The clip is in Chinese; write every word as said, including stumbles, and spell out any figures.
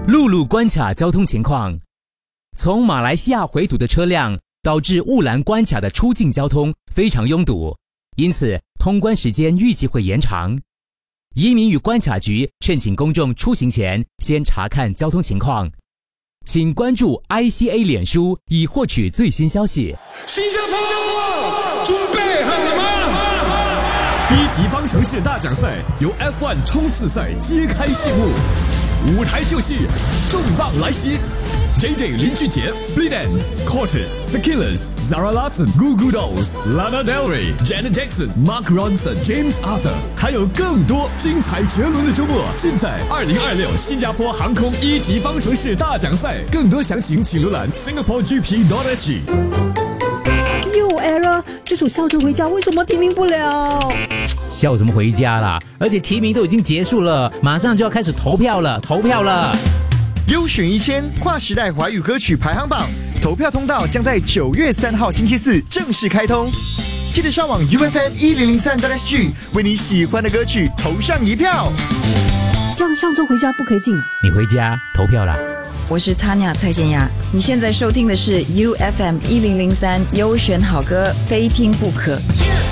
陆路关卡交通情况。从马来西亚回堵的车辆导致雾兰关卡的出境交通非常拥堵，因此通关时间预计会延长。移民与关卡局劝请公众出行前先查看交通情况，请关注 I C A 脸书以获取最新消息。 新加坡准备好了吗？ 一级方程式大奖赛由 F 一 冲刺赛揭开序幕，舞台就是重磅来袭。J J 林俊杰、Split Enz、Cortez、The Killers、Zara Larsson、Goo Goo Dolls、Lana Del Rey、Janet Jackson、Mark Ronson、James Arthur， 还有更多精彩绝伦的周末，尽在二零二六新加坡航空一级方程式大奖赛。更多详情请浏览 Singapore G P dot S G。 又 error， 这首笑着回家为什么提名不了？ 笑什么回家啦？而且提名都已经结束了，马上就要开始投票了，投票了。 优选一千跨时代华语歌曲排行榜投票通道将在九月三号星期四正式开通，记得上网 U F M 一零零三 dot S G 为你喜欢的歌曲投上一票。 这样上周回家不可以进啊？ 你回家投票啦。 我是 Tanya 蔡健雅，你现在收听的是 U F M 一零零三优选好歌，非听不可。